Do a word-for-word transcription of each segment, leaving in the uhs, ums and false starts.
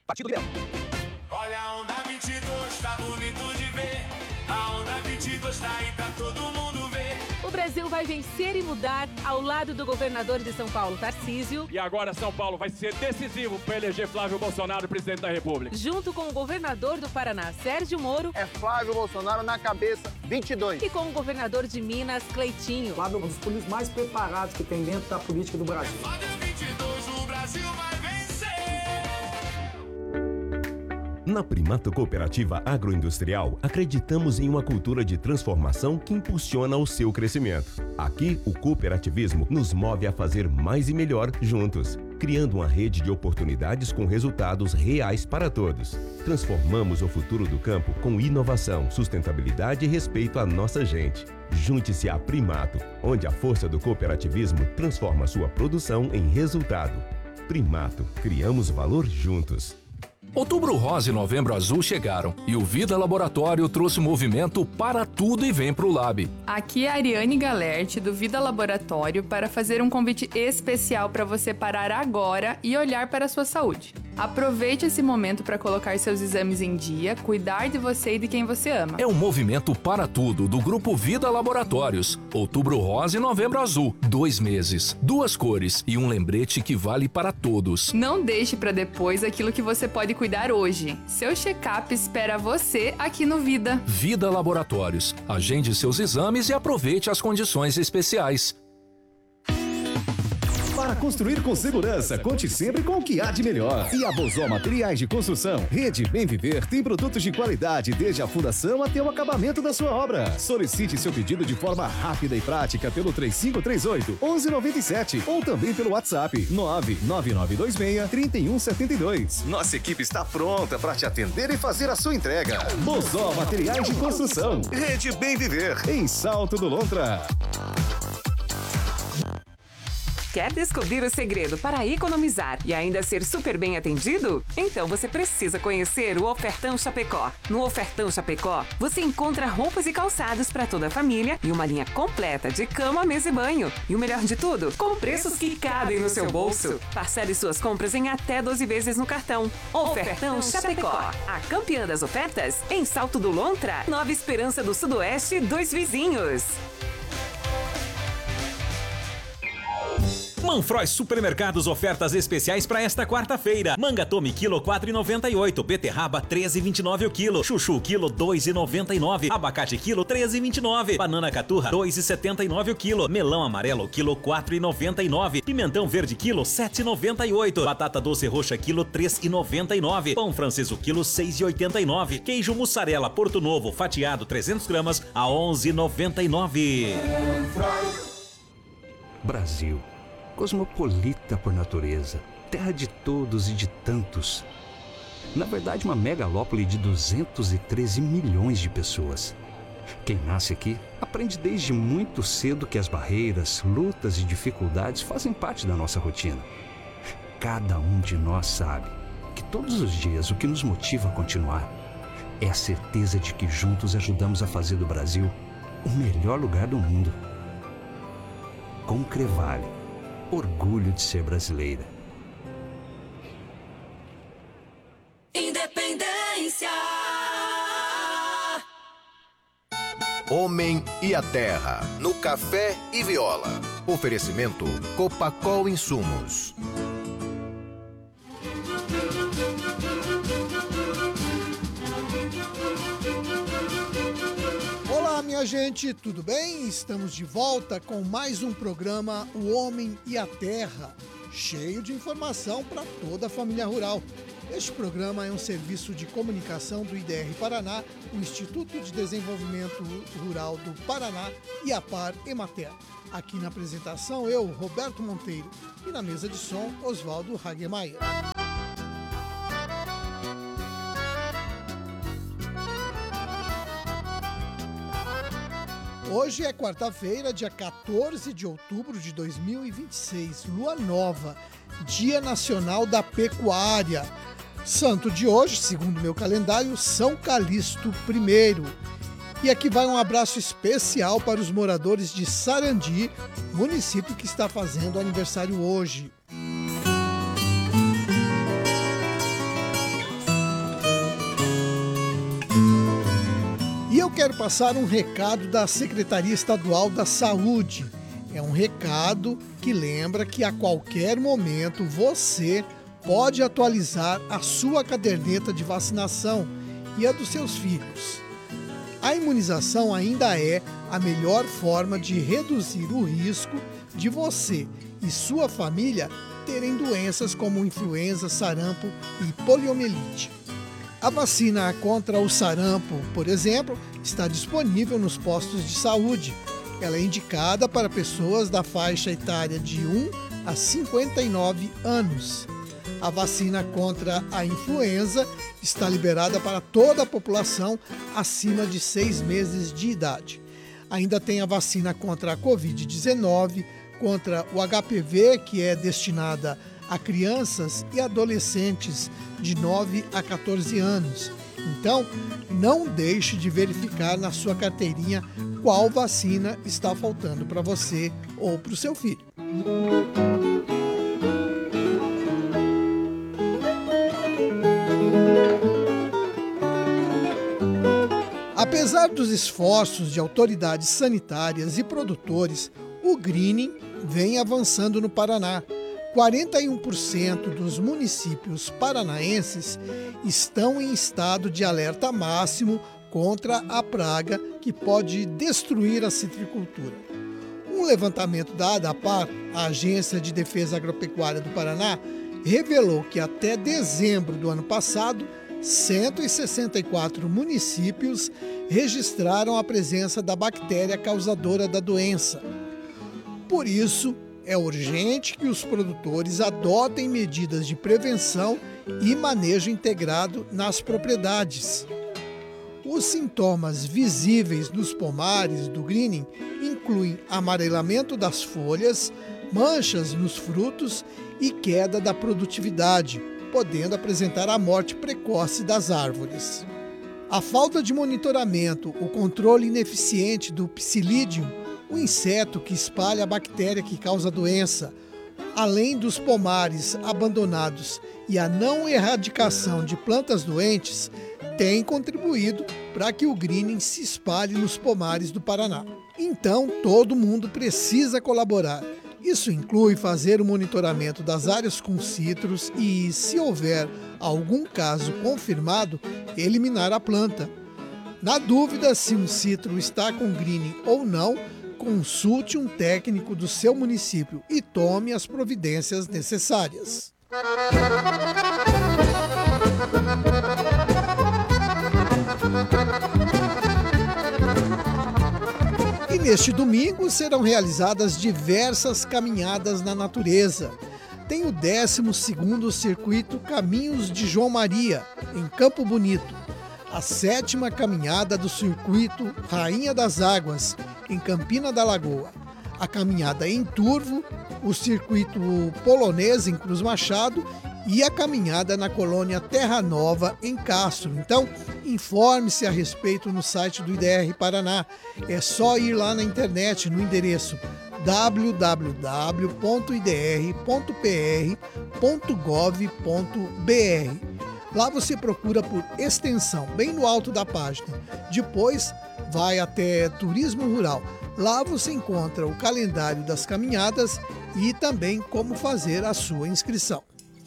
Partido Liberal. Olha a onda vinte e dois, tá bonito de ver. A onda vinte e dois tá aí pra todo mundo ver. O Brasil vai vencer e mudar ao lado do governador de São Paulo, Tarcísio. E agora São Paulo vai ser decisivo para eleger Flávio Bolsonaro presidente da República. Junto com o governador do Paraná, Sérgio Moro. É Flávio Bolsonaro na cabeça, vinte e dois. E com o governador de Minas, Cleitinho. Flávio é um dos políticos mais preparados que tem dentro da política do Brasil. Flávio vinte e dois, o Brasil vai vencer. Na Primato Cooperativa Agroindustrial, acreditamos em uma cultura de transformação que impulsiona o seu crescimento. Aqui, o cooperativismo nos move a fazer mais e melhor juntos, criando uma rede de oportunidades com resultados reais para todos. Transformamos o futuro do campo com inovação, sustentabilidade e respeito à nossa gente. Junte-se à Primato, onde a força do cooperativismo transforma sua produção em resultado. Primato, criamos valor juntos. Outubro Rosa e Novembro Azul chegaram e o Vida Laboratório trouxe o movimento Para Tudo e Vem Pro Lab. Aqui é a Ariane Galerte, do Vida Laboratório, para fazer um convite especial para você parar agora e olhar para a sua saúde. Aproveite esse momento para colocar seus exames em dia, cuidar de você e de quem você ama. É um movimento Para Tudo do Grupo Vida Laboratórios. Outubro Rosa e Novembro Azul. Dois meses, duas cores e um lembrete que vale para todos. Não deixe para depois aquilo que você pode cuidar hoje. Seu check-up espera você aqui no Vida. Vida Laboratórios. Agende seus exames e aproveite as condições especiais. Para construir com segurança, conte sempre com o que há de melhor. E a Bozó Materiais de Construção. Rede Bem Viver tem produtos de qualidade desde a fundação até o acabamento da sua obra. Solicite seu pedido de forma rápida e prática pelo três cinco três oito, um um nove sete ou também pelo WhatsApp nove nove nove dois seis, três um sete dois. Nossa equipe está pronta para te atender e fazer a sua entrega. Bozó Materiais de Construção. Rede Bem Viver, em Salto do Lontra. Quer descobrir o segredo para economizar e ainda ser super bem atendido? Então você precisa conhecer o Ofertão Chapecó. No Ofertão Chapecó, você encontra roupas e calçados para toda a família e uma linha completa de cama, mesa e banho. E o melhor de tudo, com preços que cabem no seu bolso. Parcele suas compras em até doze vezes no cartão. Ofertão Chapecó. A campeã das ofertas em Salto do Lontra, Nova Esperança do Sudoeste, dois vizinhos. Manfroy Supermercados, ofertas especiais para esta quarta-feira. Manga Tome quilo quatro reais e noventa e oito, beterraba treze reais e vinte e nove o quilo, chuchu quilo dois reais e noventa e nove, abacate quilo treze reais e vinte e nove, banana caturra dois reais e setenta e nove o quilo, melão amarelo quilo quatro reais e noventa e nove, pimentão verde quilo sete reais e noventa e oito, batata doce roxa quilo três reais e noventa e nove, pão francês o quilo seis reais e oitenta e nove, queijo mussarela Porto Novo fatiado trezentas gramas a onze reais e noventa e nove. Brasil, cosmopolita por natureza, terra de todos e de tantos. Na verdade, uma megalópole de duzentos e treze milhões de pessoas. Quem nasce aqui aprende desde muito cedo que as barreiras, lutas e dificuldades fazem parte da nossa rotina. Cada um de nós sabe que todos os dias o que nos motiva a continuar é a certeza de que juntos ajudamos a fazer do Brasil o melhor lugar do mundo. Com Crevale, orgulho de ser brasileira. Independência. Homem e a Terra, no Café e Viola. Oferecimento Copacol Insumos. Olá, minha gente, tudo bem? Estamos de volta com mais um programa O Homem e a Terra, cheio de informação para toda a família rural. Este programa é um serviço de comunicação do I D R Paraná, o Instituto de Desenvolvimento Rural do Paraná e a Par Emater. Aqui na apresentação eu, Roberto Monteiro, e na mesa de som, Oswaldo Hagemeyer. Hoje é quarta-feira, dia quatorze de outubro de dois mil e vinte e seis, lua nova, Dia Nacional da Pecuária. Santo de hoje, segundo meu calendário, São Calixto I. E aqui vai um abraço especial para os moradores de Sarandi, município que está fazendo aniversário hoje. quero passar um recado da Secretaria Estadual da Saúde. É um recado que lembra que a qualquer momento você pode atualizar a sua caderneta de vacinação e a dos seus filhos. A imunização ainda é a melhor forma de reduzir o risco de você e sua família terem doenças como influenza, sarampo e poliomielite. A vacina contra o sarampo, por exemplo, está disponível nos postos de saúde. Ela é indicada para pessoas da faixa etária de um a cinquenta e nove anos. A vacina contra a influenza está liberada para toda a população acima de seis meses de idade. Ainda tem a vacina contra a covid dezenove, contra o H P V, que é destinada a crianças e adolescentes de nove a quatorze anos. Então, não deixe de verificar na sua carteirinha qual vacina está faltando para você ou para o seu filho. Apesar dos esforços de autoridades sanitárias e produtores, o greening vem avançando no Paraná. quarenta e um por cento dos municípios paranaenses estão em estado de alerta máximo contra a praga que pode destruir a citricultura. Um levantamento da ADAPAR, a Agência de Defesa Agropecuária do Paraná, revelou que até dezembro do ano passado, cento e sessenta e quatro municípios registraram a presença da bactéria causadora da doença. Por isso, é urgente que os produtores adotem medidas de prevenção e manejo integrado nas propriedades. Os sintomas visíveis nos pomares do greening incluem amarelamento das folhas, manchas nos frutos e queda da produtividade, podendo apresentar a morte precoce das árvores. A falta de monitoramento, o controle ineficiente do Psyllidium, o inseto que espalha a bactéria que causa a doença, além dos pomares abandonados e a não erradicação de plantas doentes, tem contribuído para que o greening se espalhe nos pomares do Paraná. Então, todo mundo precisa colaborar. Isso inclui fazer o monitoramento das áreas com citros e, se houver algum caso confirmado, eliminar a planta. Na dúvida se um citro está com greening ou não, consulte um técnico do seu município e tome as providências necessárias. E neste domingo serão realizadas diversas caminhadas na natureza. Tem o décimo segundo Circuito Caminhos de João Maria, em Campo Bonito. A sétima caminhada do Circuito Rainha das Águas, em Campina da Lagoa. A caminhada em Turvo, o Circuito Polonês em Cruz Machado e a caminhada na colônia Terra Nova, em Castro. Então, informe-se a respeito no site do I D R Paraná. É só ir lá na internet no endereço w w w ponto i d r ponto p r ponto gov ponto b r. Lá você procura por extensão, bem no alto da página. Depois, vai até Turismo Rural. Lá você encontra o calendário das caminhadas e também como fazer a sua inscrição.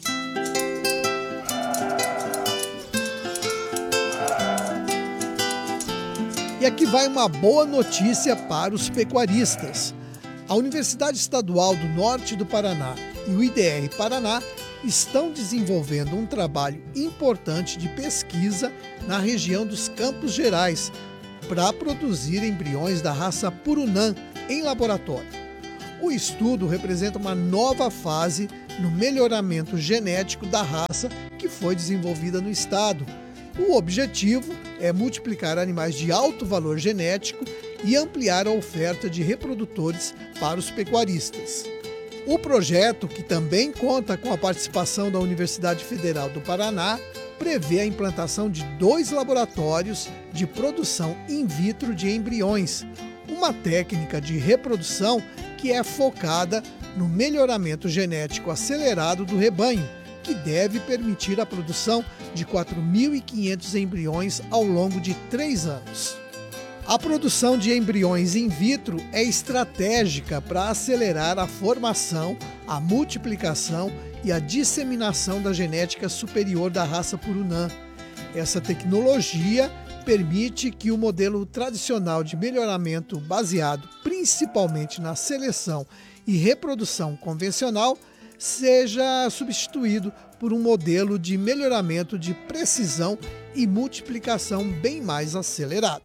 E aqui vai uma boa notícia para os pecuaristas. A Universidade Estadual do Norte do Paraná e o I D R Paraná estão desenvolvendo um trabalho importante de pesquisa na região dos Campos Gerais para produzir embriões da raça Purunã em laboratório. O estudo representa uma nova fase no melhoramento genético da raça que foi desenvolvida no estado. O objetivo é multiplicar animais de alto valor genético e ampliar a oferta de reprodutores para os pecuaristas. O projeto, que também conta com a participação da Universidade Federal do Paraná, prevê a implantação de dois laboratórios de produção in vitro de embriões, uma técnica de reprodução que é focada no melhoramento genético acelerado do rebanho, que deve permitir a produção de quatro mil e quinhentos embriões ao longo de três anos. A produção de embriões in vitro é estratégica para acelerar a formação, a multiplicação e a disseminação da genética superior da raça Purunã. Essa tecnologia permite que o modelo tradicional de melhoramento baseado principalmente na seleção e reprodução convencional seja substituído por um modelo de melhoramento de precisão e multiplicação bem mais acelerado.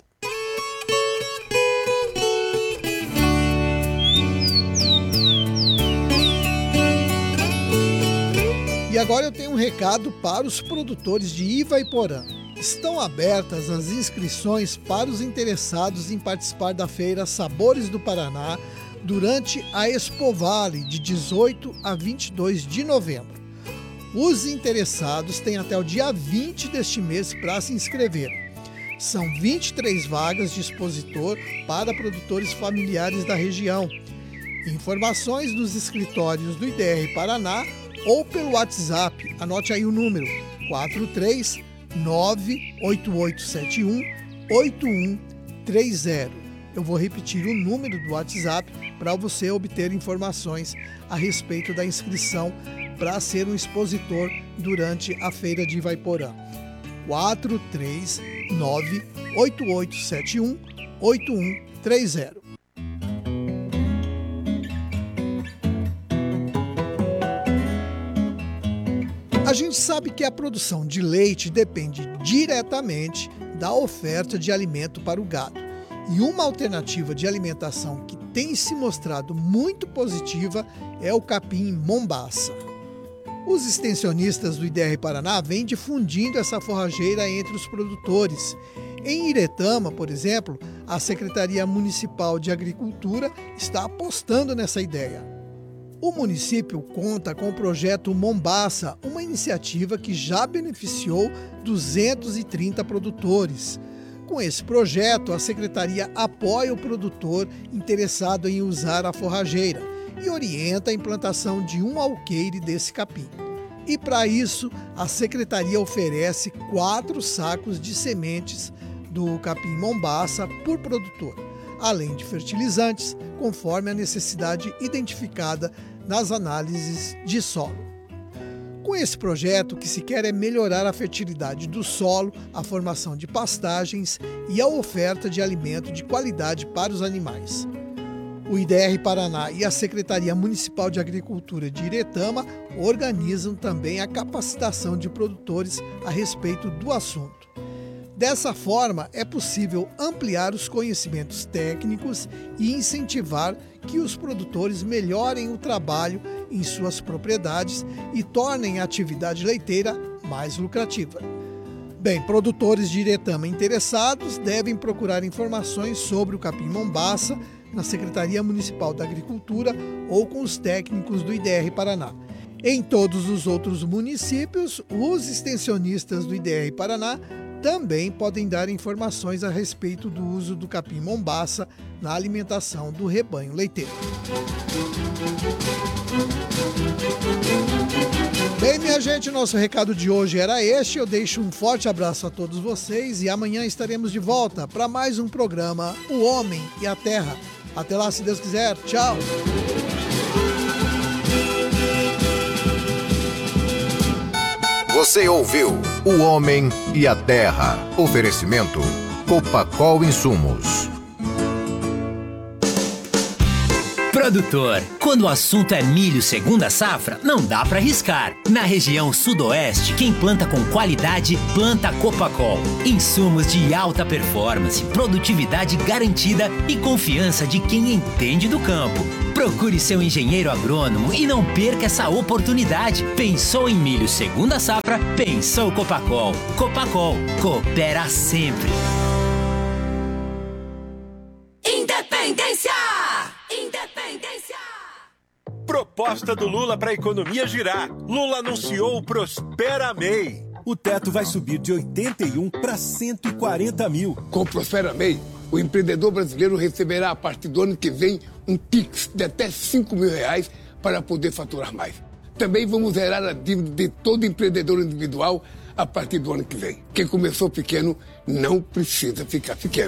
E agora eu tenho um recado para os produtores de Ivaiporã. Estão abertas as inscrições para os interessados em participar da feira Sabores do Paraná durante a Expo Vale, de dezoito a vinte e dois de novembro. Os interessados têm até o dia vinte deste mês para se inscrever. São vinte e três vagas de expositor para produtores familiares da região. Informações dos escritórios do I D R Paraná ou pelo WhatsApp. Anote aí o número quatro três nove oito oito sete um oito um três zero. Eu vou repetir o número do WhatsApp para você obter informações a respeito da inscrição para ser um expositor durante a feira de Ivaiporã. quatro três nove oito oito sete um oito um três zero. A gente sabe que a produção de leite depende diretamente da oferta de alimento para o gado. E uma alternativa de alimentação que tem se mostrado muito positiva é o capim mombaça. Os extensionistas do I D R Paraná vêm difundindo essa forrageira entre os produtores. Em Iretama, por exemplo, a Secretaria Municipal de Agricultura está apostando nessa ideia. O município conta com o projeto Mombaça, uma iniciativa que já beneficiou duzentos e trinta produtores. Com esse projeto, a secretaria apoia o produtor interessado em usar a forrageira e orienta a implantação de um alqueire desse capim. E para isso, a secretaria oferece quatro sacos de sementes do capim mombaça por produtor, além de fertilizantes, conforme a necessidade identificada nas análises de solo. Com esse projeto, o que se quer é melhorar a fertilidade do solo, a formação de pastagens e a oferta de alimento de qualidade para os animais. O I D R Paraná e a Secretaria Municipal de Agricultura de Iretama organizam também a capacitação de produtores a respeito do assunto. Dessa forma, é possível ampliar os conhecimentos técnicos e incentivar que os produtores melhorem o trabalho em suas propriedades e tornem a atividade leiteira mais lucrativa. Bem, produtores de Iretama interessados devem procurar informações sobre o capim mombaça na Secretaria Municipal da Agricultura ou com os técnicos do I D R Paraná. Em todos os outros municípios, os extensionistas do I D R Paraná também podem dar informações a respeito do uso do capim mombaça na alimentação do rebanho leiteiro. Bem, minha gente, nosso recado de hoje era este. Eu deixo um forte abraço a todos vocês e amanhã estaremos de volta para mais um programa O Homem e a Terra. Até lá, se Deus quiser. Tchau! Você ouviu O Homem e a Terra. Oferecimento Copacol Insumos. Produtor, quando o assunto é milho segunda safra, não dá pra arriscar. Na região sudoeste, quem planta com qualidade, planta Copacol. Insumos de alta performance, produtividade garantida e confiança de quem entende do campo. Procure seu engenheiro agrônomo e não perca essa oportunidade. Pensou em milho segunda safra? Pensou Copacol. Copacol, coopera sempre. Independência! Independência! Proposta do Lula para a economia girar. Lula anunciou o Prospera M E I. O teto vai subir de oitenta e um para cento e quarenta mil. Com o Prospera M E I, o empreendedor brasileiro receberá a partir do ano que vem um Pix de até cinco mil reais para poder faturar mais. Também vamos zerar a dívida de todo empreendedor individual a partir do ano que vem. Quem começou pequeno não precisa ficar pequeno.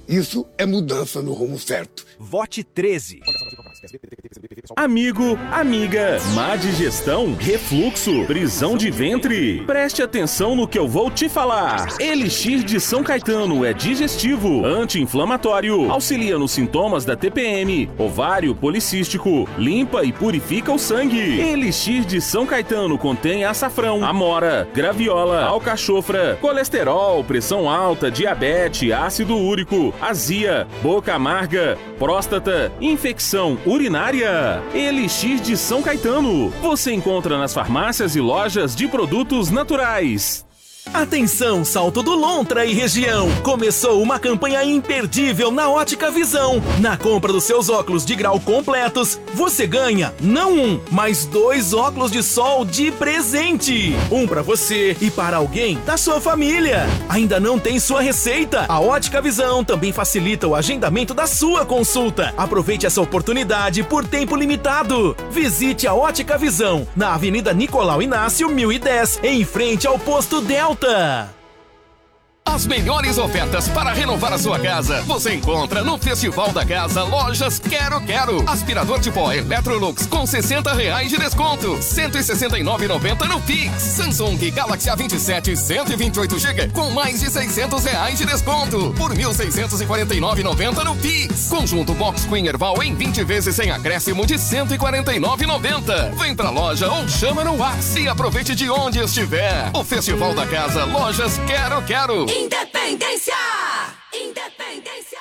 Isso é mudança no rumo certo. Vote treze. Amigo, amiga, má digestão, refluxo, prisão de ventre. Preste atenção no que eu vou te falar. Elixir de São Caetano é digestivo, anti-inflamatório, auxilia nos sintomas da T P M, ovário policístico, limpa e purifica o sangue. Elixir de São Caetano contém açafrão, amora, graviola, alcachofra, colesterol, pressão alta, diabetes, ácido úrico, azia, boca amarga, próstata, infecção urinária. Elixir de São Caetano. Você encontra nas farmácias e lojas de produtos naturais. Atenção, Salto do Lontra e região! Começou uma campanha imperdível na Ótica Visão. Na compra dos seus óculos de grau completos, você ganha não um, mas dois óculos de sol de presente. Um para você e para alguém da sua família. Ainda não tem sua receita? A Ótica Visão também facilita o agendamento da sua consulta. Aproveite essa oportunidade por tempo limitado. Visite a Ótica Visão, na Avenida Nicolau Inácio mil e dez, em frente ao Posto Delta. As melhores ofertas para renovar a sua casa você encontra no Festival da Casa Lojas Quero Quero. Aspirador de pó Electrolux com sessenta reais de desconto, cento e sessenta e nove reais e noventa centavos no Pix. Samsung Galaxy A vinte e sete cento e vinte e oito gigabytes com mais de seiscentos reais de desconto por mil seiscentos e quarenta e nove reais e noventa centavos no Pix. Conjunto Box Queen Erval em vinte vezes sem acréscimo de cento e quarenta e nove reais e noventa centavos. Vem pra loja ou chama no WhatsApp e aproveite de onde estiver. O Festival da Casa Lojas Quero Quero. Independência! Independência!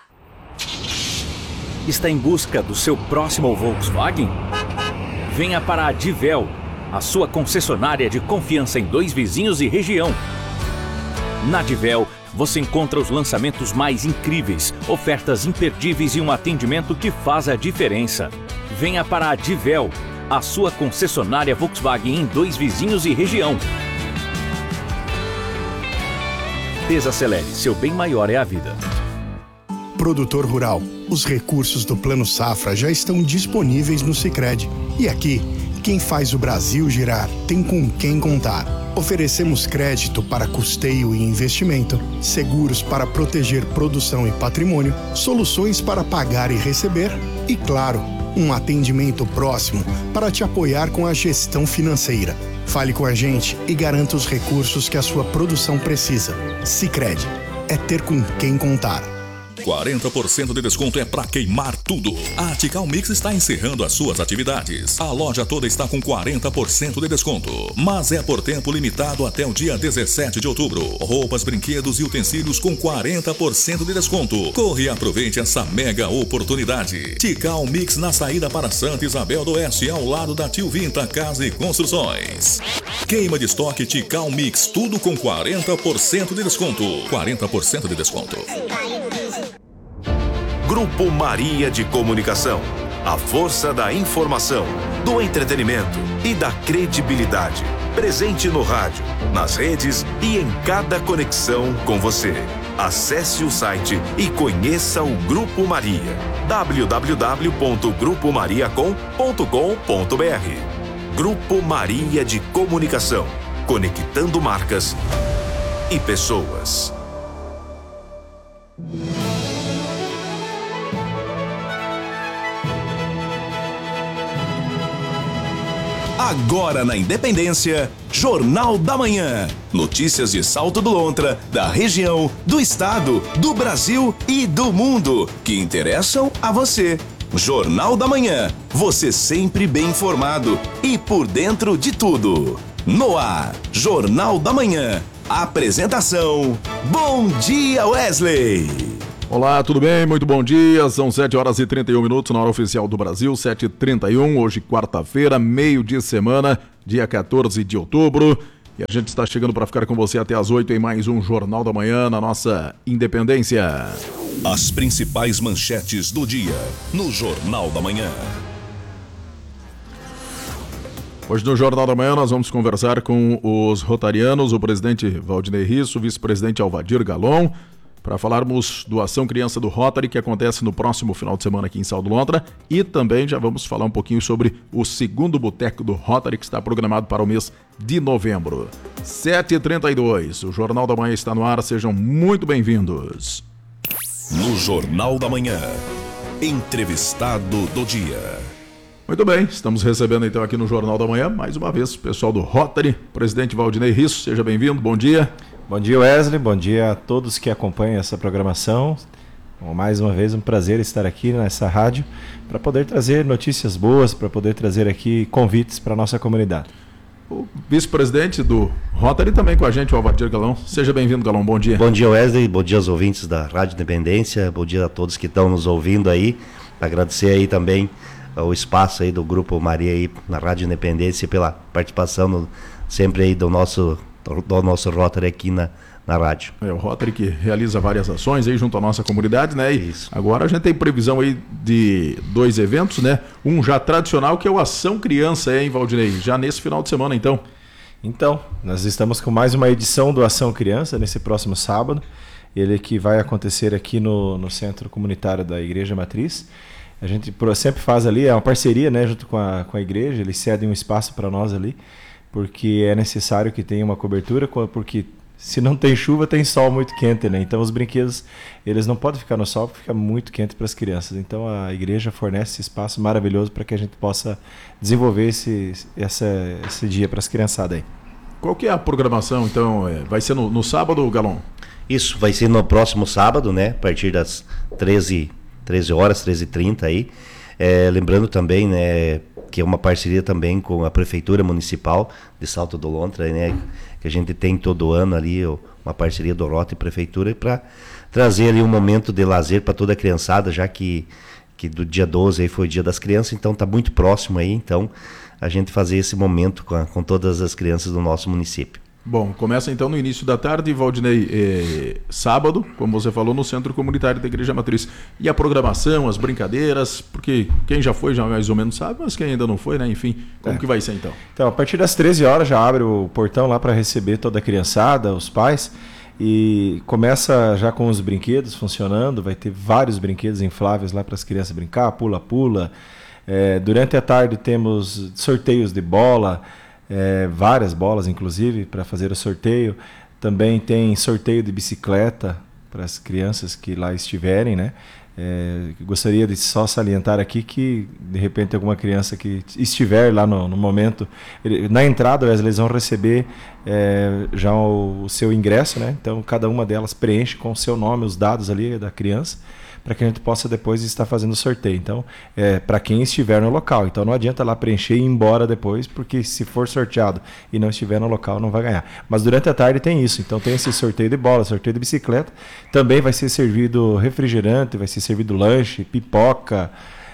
Está em busca do seu próximo Volkswagen? Venha para a Divel, a sua concessionária de confiança em Dois Vizinhos e região. Na Divel, você encontra os lançamentos mais incríveis, ofertas imperdíveis e um atendimento que faz a diferença. Venha para a Divel, a sua concessionária Volkswagen em Dois Vizinhos e região. Desacelere, seu bem maior é a vida. Produtor rural, os recursos do Plano Safra já estão disponíveis no Sicredi. E aqui, quem faz o Brasil girar tem com quem contar. Oferecemos crédito para custeio e investimento, seguros para proteger produção e patrimônio, soluções para pagar e receber e, claro, um atendimento próximo para te apoiar com a gestão financeira. Fale com a gente e garanta os recursos que a sua produção precisa. Sicredi, é ter com quem contar. quarenta por cento de desconto é pra queimar tudo. A Tical Mix está encerrando as suas atividades. A loja toda está com quarenta por cento de desconto, mas é por tempo limitado até o dia dezessete de outubro. Roupas, brinquedos e utensílios com quarenta por cento de desconto. Corre e aproveite essa mega oportunidade. Tical Mix na saída para Santa Isabel do Oeste, ao lado da Tio Vinta Casa e Construções. Queima de estoque Tical Mix, tudo com quarenta por cento de desconto. quarenta por cento de desconto. Grupo Maria de Comunicação. A força da informação, do entretenimento e da credibilidade. Presente no rádio, nas redes e em cada conexão com você. Acesse o site e conheça o Grupo Maria. w w w ponto grupo maria com ponto com ponto b r. Grupo Maria de Comunicação. Conectando marcas e pessoas. Agora na Independência, Jornal da Manhã. Notícias de Salto do Lontra, da região, do estado, do Brasil e do mundo, que interessam a você. Jornal da Manhã, você sempre bem informado e por dentro de tudo. No ar, Jornal da Manhã. Apresentação, Bom Dia Wesley. Olá, tudo bem? Muito bom dia. São sete horas e trinta e um minutos na hora oficial do Brasil, sete e trinta e um, hoje quarta-feira, meio de semana, dia quatorze de outubro. E a gente está chegando para ficar com você até as oito em mais um Jornal da Manhã na nossa Independência. As principais manchetes do dia no Jornal da Manhã. Hoje no Jornal da Manhã nós vamos conversar com os rotarianos, o presidente Valdinei Risso, o vice-presidente Alvadir Galon, para falarmos do Ação Criança do Rotary, que acontece no próximo final de semana aqui em Salto do Lontra, e também já vamos falar um pouquinho sobre o segundo Boteco do Rotary, que está programado para o mês de novembro. sete e trinta e dois, o Jornal da Manhã está no ar, sejam muito bem-vindos. No Jornal da Manhã, entrevistado do dia. Muito bem, estamos recebendo então aqui no Jornal da Manhã, mais uma vez, o pessoal do Rotary, presidente Valdinei Risso, seja bem-vindo, bom dia. Bom dia, Wesley, bom dia a todos que acompanham essa programação. Mais uma vez, um prazer estar aqui nessa rádio para poder trazer notícias boas, para poder trazer aqui convites para a nossa comunidade. O vice-presidente do Rotary também com a gente, o Alvadir Galão. Seja bem-vindo, Galão, bom dia. Bom dia, Wesley, bom dia aos ouvintes da Rádio Independência, bom dia a todos que estão nos ouvindo aí. Agradecer aí também o espaço aí do Grupo Maria aí na Rádio Independência pela participação no, sempre aí do nosso, do nosso Rotary aqui na, na rádio. É o Rotary que realiza várias ações aí junto à nossa comunidade, né? E isso. Agora a gente tem previsão aí de dois eventos, né? Um já tradicional que é o Ação Criança, hein, Valdinei? Já nesse final de semana, então. Então, nós estamos com mais uma edição do Ação Criança nesse próximo sábado. Ele que vai acontecer aqui no, no Centro Comunitário da Igreja Matriz. A gente sempre faz ali, é uma parceria, né, junto com a, com a igreja, eles cedem um espaço para nós ali, porque é necessário que tenha uma cobertura, porque se não tem chuva, tem sol muito quente, né? Então os brinquedos, eles não podem ficar no sol, porque fica muito quente para as crianças. Então a igreja fornece esse espaço maravilhoso para que a gente possa desenvolver esse, essa, esse dia para as criançadas aí. Qual que é a programação, então? Vai ser no, no sábado, Galon? Isso, vai ser no próximo sábado, né? A partir das treze horas, treze e trinta aí. É, lembrando também, né, que é uma parceria também com a Prefeitura Municipal de Salto do Lontra, né, que a gente tem todo ano ali uma parceria do Rotary e Prefeitura para trazer ali um momento de lazer para toda a criançada, já que, que do dia doze aí foi o Dia das Crianças, então está muito próximo aí, então a gente fazer esse momento com, a, com todas as crianças do nosso município. Bom, começa então no início da tarde, Valdinei, eh, sábado, como você falou, no Centro Comunitário da Igreja Matriz. E a programação, as brincadeiras, porque quem já foi já mais ou menos sabe, mas quem ainda não foi, né? Enfim, como é. que vai ser então? Então, a partir das treze horas já abre o portão lá para receber toda a criançada, os pais, e começa já com os brinquedos funcionando, vai ter vários brinquedos infláveis lá para as crianças brincar, pula-pula. É, durante a tarde temos sorteios de bola, É, várias bolas, inclusive, para fazer o sorteio. Também tem sorteio de bicicleta para as crianças que lá estiverem, né? É, gostaria de só salientar aqui que, de repente, alguma criança que estiver lá no, no momento, ele, na entrada, eles vão receber é, já o, o seu ingresso, né? Então, cada uma delas preenche com o seu nome, os dados ali da criança, para que a gente possa depois estar fazendo o sorteio. Então, é para quem estiver no local. Então, não adianta lá preencher e ir embora depois, porque se for sorteado e não estiver no local, não vai ganhar. Mas durante a tarde tem isso. Então, tem esse sorteio de bola, sorteio de bicicleta. Também vai ser servido refrigerante, vai ser servido lanche, pipoca,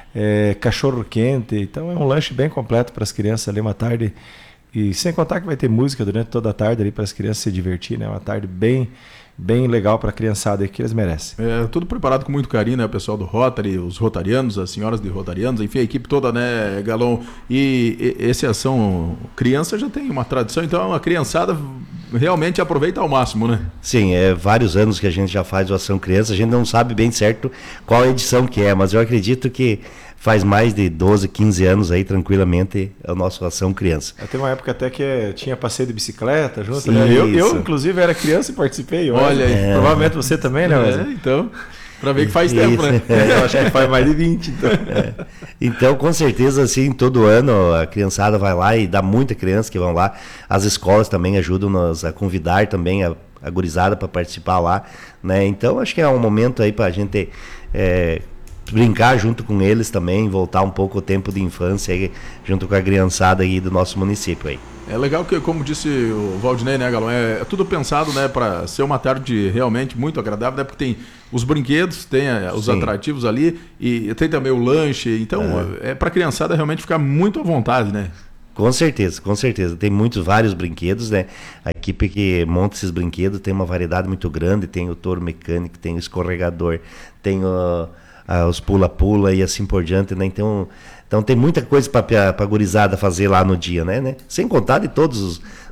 é, cachorro quente. Então, é um lanche bem completo para as crianças ali, uma tarde. E sem contar que vai ter música durante toda a tarde ali para as crianças se divertir, né? Uma tarde bem... bem legal para a criançada aí que eles merecem. É, tudo preparado com muito carinho, né? O pessoal do Rotary, os rotarianos, as senhoras de rotarianos, enfim, a equipe toda, né, Galon? E, e esse Ação Criança já tem uma tradição, então a criançada realmente aproveita ao máximo, né? Sim, é vários anos que a gente já faz o Ação Criança, a gente não sabe bem certo qual edição que é, mas eu acredito que faz mais de doze, quinze anos aí, tranquilamente, é o nosso Ação Criança. Tem uma época até que tinha passeio de bicicleta junto, Sim, né? Eu, eu, inclusive, era criança e participei. Olha aí. É. Provavelmente você também, né, Wesley? É, então, para ver que faz Isso. tempo, né? É, eu acho que faz mais de vinte, então. É. Então, com certeza, assim, todo ano a criançada vai lá e dá muita criança que vão lá. As escolas também ajudam-nos a convidar também a, a gurizada para participar lá, né? Então, acho que é um momento aí para a gente... É, brincar junto com eles também, voltar um pouco o tempo de infância aí, junto com a criançada aí do nosso município aí. É legal que, como disse o Valdinei, né, Galão, é, é tudo pensado, né, para ser uma tarde realmente muito agradável, né, porque tem os brinquedos, tem a, os Sim. atrativos ali e tem também o lanche, então é, é para a criançada realmente ficar muito à vontade, né? Com certeza, com certeza. Tem muitos, vários brinquedos, né? A equipe que monta esses brinquedos tem uma variedade muito grande, tem o touro mecânico, tem o escorregador, tem o... Ah, os pula-pula e assim por diante, né? Então, então tem muita coisa para a gurizada fazer lá no dia, né, né? Sem contar de todos os,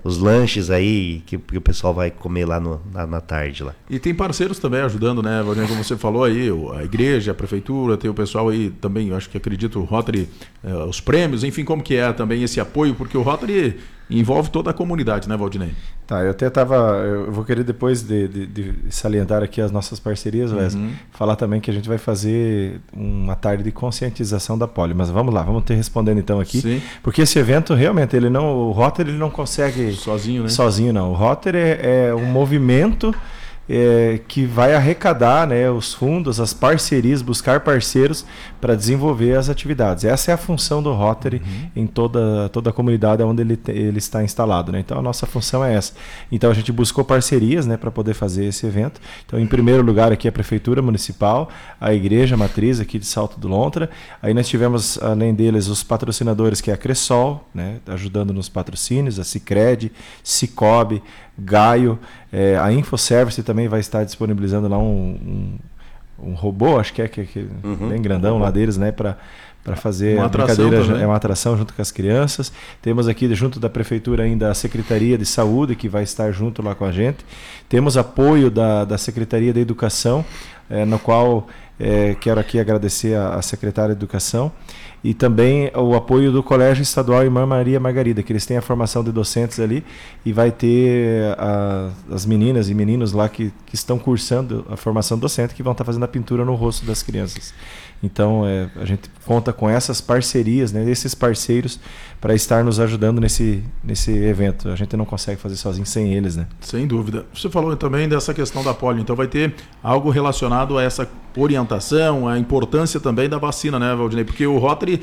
os lanches aí que, que o pessoal vai comer lá no, na, na tarde lá. E tem parceiros também ajudando, né, Valdinei? Como você falou aí, a igreja, a prefeitura, tem o pessoal aí também, eu acho que acredito, o Rotary, eh, os prêmios, enfim, como que é também esse apoio, porque o Rotary envolve toda a comunidade, né, Valdinei? Tá, eu até tava, eu vou querer depois de, de, de salientar aqui as nossas parcerias, Wesley, uhum. falar também que a gente vai fazer uma tarde de conscientização da polio, mas vamos lá, vamos ter respondendo então aqui, Sim. porque esse evento realmente, ele não, o Rotary ele não consegue sozinho, né? Sozinho não, o Rotary é, é um movimento É, que vai arrecadar, né, os fundos, as parcerias, buscar parceiros para desenvolver as atividades. Essa é a função do Rotary uhum. em toda, toda a comunidade onde ele, ele está instalado, né? Então a nossa função é essa. Então a gente buscou parcerias, né, para poder fazer esse evento. Então em primeiro lugar aqui a Prefeitura Municipal, a Igreja Matriz aqui de Salto do Lontra. Aí nós tivemos, além deles, os patrocinadores que é a Cressol, né, ajudando nos patrocínios, a Sicredi, Cicobi, Gaio, é, a Infoservice também vai estar disponibilizando lá um, um, um robô, acho que é, que, que uhum. bem grandão lá deles, né, para para fazer uma a brincadeira, também. É uma atração junto com as crianças. Temos aqui junto da Prefeitura ainda a Secretaria de Saúde, que vai estar junto lá com a gente. Temos apoio da, da Secretaria da Educação, é, no qual é, quero aqui agradecer a, a Secretária de Educação, e também o apoio do Colégio Estadual Irmã Maria Margarida, que eles têm a formação de docentes ali, e vai ter a, as meninas e meninos lá que, que estão cursando a formação docente, que vão estar fazendo a pintura no rosto das crianças. Então, é, a gente conta com essas parcerias, né, esses parceiros, para estar nos ajudando nesse, nesse evento. A gente não consegue fazer sozinho sem eles, né? Sem dúvida. Você falou também dessa questão da polio, então vai ter algo relacionado a essa orientação, a importância também da vacina, né, Valdinei? Porque o Rotary,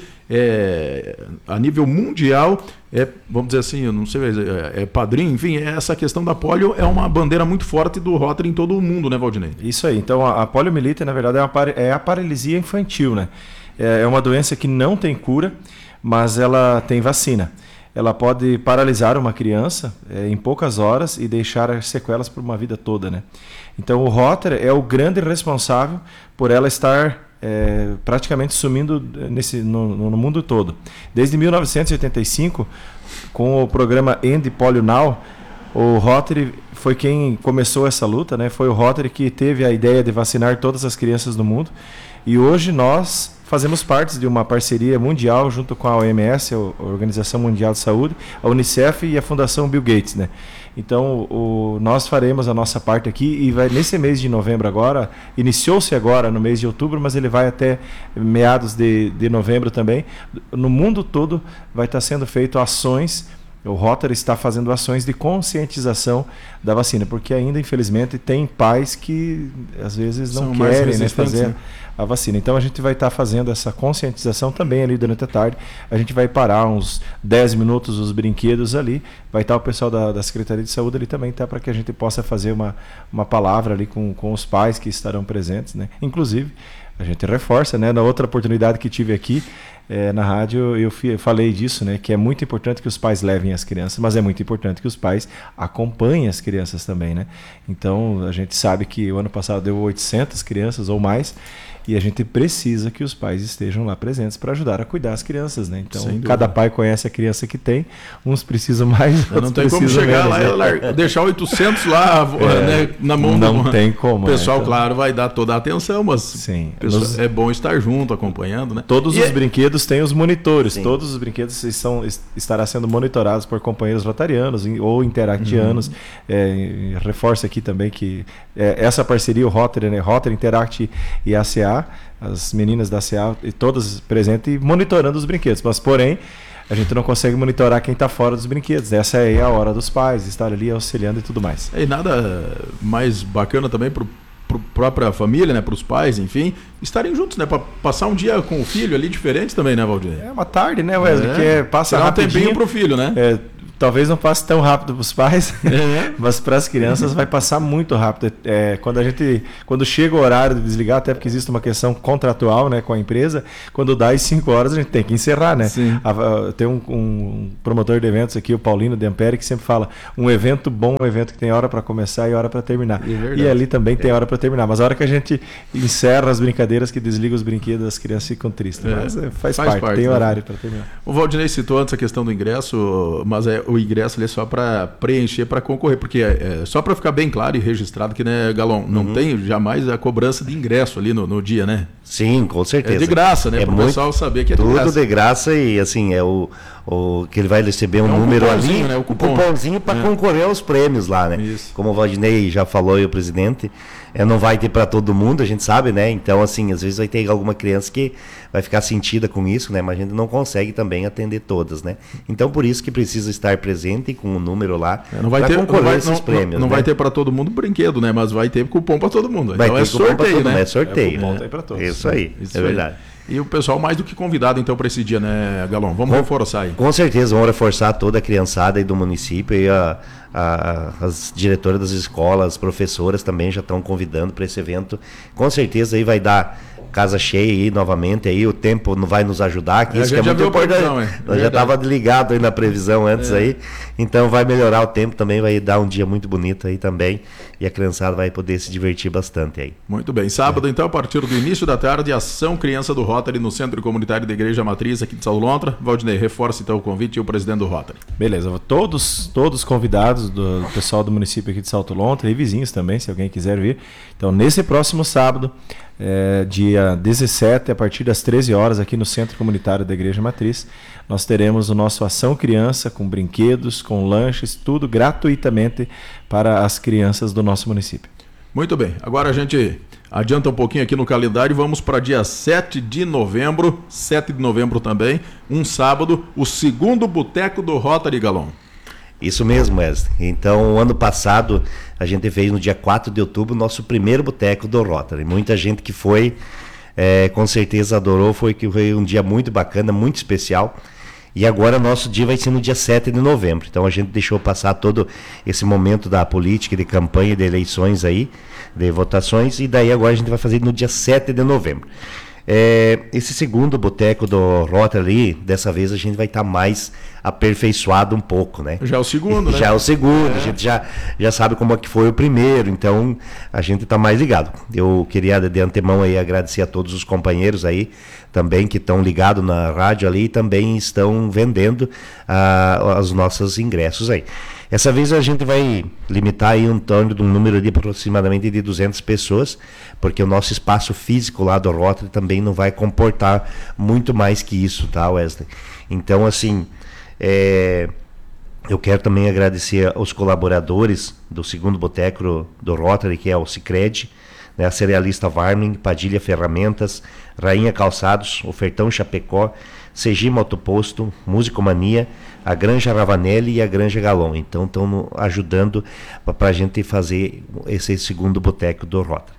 é, a nível mundial, é, vamos dizer assim, eu não sei, é, é padrinho, enfim, essa questão da polio é uma bandeira muito forte do Rotary em todo o mundo, né, Valdinei? Isso aí. Então, a, a poliomielite, na verdade, é, uma, é a paralisia infantil, né? É, é uma doença que não tem cura, mas ela tem vacina. Ela pode paralisar uma criança é, em poucas horas e deixar sequelas por uma vida toda, né? Então o Rotary é o grande responsável por ela estar é, praticamente sumindo nesse, no, no mundo todo. Desde mil novecentos e oitenta e cinco, com o programa End Polio Now, o Rotary foi quem começou essa luta, né? Foi o Rotary que teve a ideia de vacinar todas as crianças do mundo. E hoje nós fazemos parte de uma parceria mundial junto com a O M S, a Organização Mundial de Saúde, a Unicef e a Fundação Bill Gates, né? Então, o, nós faremos a nossa parte aqui e vai nesse mês de novembro agora, iniciou-se agora no mês de outubro, mas ele vai até meados de, de novembro também. No mundo todo vai estar sendo feito ações. O Rotary está fazendo ações de conscientização da vacina, porque ainda, infelizmente, tem pais que às vezes não São querem, né, fazer né? a vacina. Então a gente vai estar fazendo essa conscientização também ali durante a tarde. A gente vai parar uns dez minutos os brinquedos ali. Vai estar o pessoal da, da Secretaria de Saúde ali também, tá, para que a gente possa fazer uma, uma palavra ali com, com os pais que estarão presentes, né? Inclusive, a gente reforça, né? Na outra oportunidade que tive aqui, É, na rádio eu, fui, eu falei disso, né, que é muito importante que os pais levem as crianças, mas é muito importante que os pais acompanhem as crianças também, né? Então a gente sabe que o ano passado deu oitocentas crianças ou mais, e a gente precisa que os pais estejam lá presentes para ajudar a cuidar as crianças, né? Então cada pai conhece a criança que tem, uns precisam mais, outros não tem como chegar menos, lá, né? Deixar oitocentos lá é, né, na mão não do tem como, o pessoal, né? Então, claro, vai dar toda a atenção, mas sim, nos... é bom estar junto, acompanhando, né? Todos e os é... brinquedos têm os monitores, Sim. todos os brinquedos estão, estará sendo monitorados por companheiros rotarianos ou interactianos. Uhum. É, reforço aqui também que é, essa parceria, o Rotary, né, Rotary, Interact e a C A, as meninas da C A, e todas presentes e monitorando os brinquedos, mas porém a gente não consegue monitorar quem está fora dos brinquedos. Essa é a hora dos pais, estar ali auxiliando e tudo mais. E nada mais bacana também para a própria família, né, para os pais, enfim, estarem juntos, né, para passar um dia com o filho ali diferente também, né, Valdir? É uma tarde, né, Wesley, é. que é, passa Será rapidinho. um tempinho para o filho, né? É, talvez não passe tão rápido para os pais, é. mas para as crianças vai passar muito rápido. É, quando a gente, quando chega o horário de desligar, até porque existe uma questão contratual, né, com a empresa, quando dá as cinco horas a gente tem que encerrar, né? A, a, tem um, um promotor de eventos aqui, o Paulino de Ampere, que sempre fala, um evento bom é um evento que tem hora para começar e hora para terminar. É e ali também é. tem hora para terminar, mas a hora que a gente encerra as brincadeiras, que desliga os brinquedos, as crianças ficam tristes. É. Mas é, faz, faz parte, parte, tem né? horário para terminar. O Valdinei citou antes a questão do ingresso, mas é o ingresso ali é só para preencher, para concorrer, porque é, é só para ficar bem claro e registrado que, né, Galon, não uhum. tem jamais a cobrança de ingresso ali no, no dia, né? Sim, com certeza. É de graça, né? É para o pessoal saber que é de tudo graça. Tudo de graça e, assim, é o, o que ele vai receber um, é um número ali, né? o cupom. um cupomzinho para é. concorrer aos prêmios lá, né? Isso. Como o Valdinei já falou e o presidente, é, não vai ter para todo mundo, a gente sabe, né? Então, assim, às vezes vai ter alguma criança que vai ficar sentida com isso, né? Mas a gente não consegue também atender todas, né? Então, por isso que precisa estar presente com o número lá é, não vai ter, concorrer não vai, esses não, prêmios. Não, não né? vai ter para todo mundo brinquedo, né? Mas vai ter cupom para todo mundo. Vai então ter é sorteio, né? É sorteio. É, né? Tá aí pra todos. Isso aí, isso é aí. verdade. E o pessoal mais do que convidado, então, para esse dia, né, Galon? Vamos com, reforçar aí. Com certeza, vamos reforçar toda a criançada aí do município e a, a, as diretoras das escolas, as professoras também já estão convidando para esse evento. Com certeza aí vai dar casa cheia aí novamente, aí o tempo não vai nos ajudar, que é, isso que é muito importante. Previsão, é. Nós já estava ligado aí na previsão antes é. aí, então vai melhorar o tempo também, vai dar um dia muito bonito aí também, e a criançada vai poder se divertir bastante aí. Muito bem, sábado é. então, a partir do início da tarde, ação Criança do Rotary no Centro Comunitário da Igreja Matriz aqui de Saulo Lontra. Valdinei, reforça então o convite e o presidente do Rotary. Beleza, todos, todos convidados do, do pessoal do município aqui de Salto Lontra e vizinhos também, se alguém quiser vir. Então, nesse próximo sábado, É, dia dezessete, a partir das treze horas, aqui no Centro Comunitário da Igreja Matriz, nós teremos o nosso Ação Criança, com brinquedos, com lanches, tudo gratuitamente para as crianças do nosso município. Muito bem, agora a gente adianta um pouquinho aqui no calendário e vamos para dia sete de novembro, sete de novembro também, um sábado, o segundo Boteco do Rotary, Galon. Isso mesmo, Wesley. Então, ano passado, a gente fez no dia quatro de outubro o nosso primeiro boteco do Rotary. Muita gente que foi, é, com certeza adorou, foi que foi um dia muito bacana, muito especial. E agora nosso dia vai ser no dia sete de novembro. Então a gente deixou passar todo esse momento da política, de campanha, de eleições aí, de votações, e daí agora a gente vai fazer no dia sete de novembro. É, esse segundo boteco do Rotary, dessa vez a gente vai estar tá mais aperfeiçoado um pouco, né? Já é o segundo, né? Já é o segundo, é. a gente já, já sabe como é que foi o primeiro, então a gente está mais ligado. Eu queria de antemão aí agradecer a todos os companheiros aí também que estão ligados na rádio ali e também estão vendendo uh, os nossos ingressos aí. Essa vez a gente vai limitar aí um torno de um número de aproximadamente de duzentas pessoas, porque o nosso espaço físico lá do Rotary também não vai comportar muito mais que isso, tá, Wesley? Então, assim, é, eu quero também agradecer aos colaboradores do segundo boteco do Rotary, que é o Sicredi, né, a Cerealista Varmin, Padilha Ferramentas, Rainha Calçados, Ofertão Chapecó, C G Motoposto, Musicomania, a Granja Ravanelli e a Granja Galon. Então estão ajudando para a gente fazer esse segundo boteco do Rotary.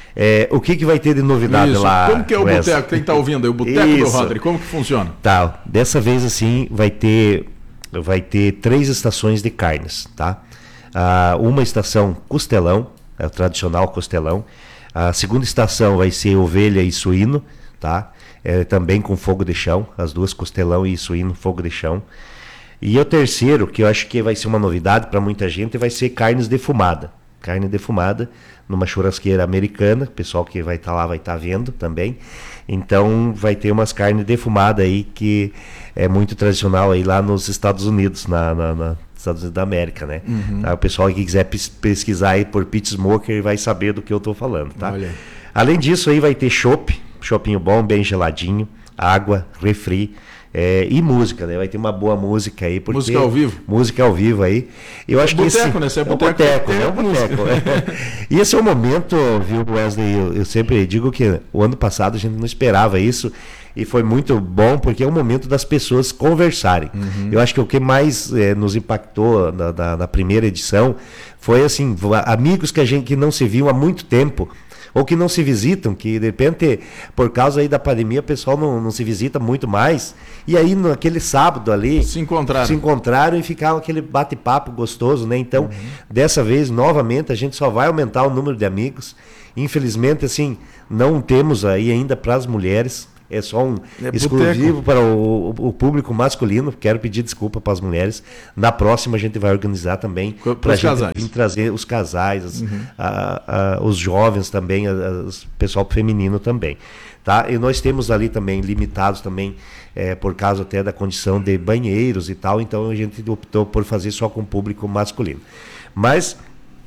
É, o que, que vai ter de novidade Isso. lá? Como que é o Wesley? boteco? Quem está ouvindo aí, o boteco do Rotary, como que funciona? Tá, dessa vez assim vai ter, vai ter três estações de carnes, tá? Ah, uma estação costelão, é o tradicional costelão. A segunda estação vai ser ovelha e suíno, tá? É, também com fogo de chão, as duas, costelão e suíno, fogo de chão. E o terceiro, que eu acho que vai ser uma novidade para muita gente, vai ser carnes defumada. Carne defumada numa churrasqueira americana, o pessoal que vai estar tá lá vai estar tá vendo também. Então vai ter umas carnes defumadas aí que é muito tradicional aí lá nos Estados Unidos, na, na, na Estados Unidos da América, né? Uhum. Tá? O pessoal que quiser pesquisar aí por pit smoker vai saber do que eu estou falando, tá? Olha. Além disso aí vai ter chopp, choppinho bom, bem geladinho, água, refri. É, e música, né? Vai ter uma boa música aí. Porque música ao vivo? Música ao vivo aí. Eu acho é boteco, que esse, né? Você é boteco, é boteco, é, é um boteco. É. E esse é o momento, viu, Wesley? Eu, eu sempre digo que o ano passado a gente não esperava isso. E foi muito bom, porque é o momento das pessoas conversarem. Uhum. Eu acho que o que mais é, nos impactou na, na, na primeira edição foi assim, amigos que a gente que não se viu há muito tempo, ou que não se visitam, que de repente, por causa aí da pandemia, o pessoal não, não se visita muito mais, e aí naquele sábado ali se encontraram, se encontraram e ficaram aquele bate-papo gostoso, né? Então, uhum. dessa vez, novamente, a gente só vai aumentar o número de amigos. Infelizmente, assim, não temos aí ainda para as mulheres. É só um é exclusivo para o, o público masculino. Quero pedir desculpa para as mulheres. Na próxima a gente vai organizar também para a gente trazer os casais, as, uhum. a, a, os jovens também, o pessoal feminino também. Tá? E nós temos ali também limitados também é, por causa até da condição de banheiros e tal, então a gente optou por fazer só com o público masculino. Mas